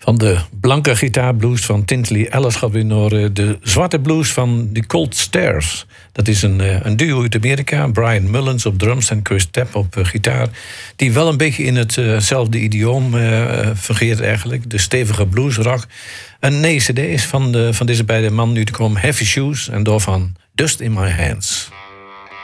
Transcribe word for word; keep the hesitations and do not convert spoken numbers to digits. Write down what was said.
Van de blanke gitaarblues van Tinsley Ellis gaan we naar de zwarte blues van The Cold Stairs. Dat is een, een duo uit Amerika. Brian Mullins op drums en Chris Tapp op uh, gitaar. Die wel een beetje in hetzelfde uh, idioom uh, fungeert eigenlijk. De stevige bluesrock. Een nee cd is van, de, van deze beide mannen nu te komen. Heavy Shoes en daarvan Dust in My Hands.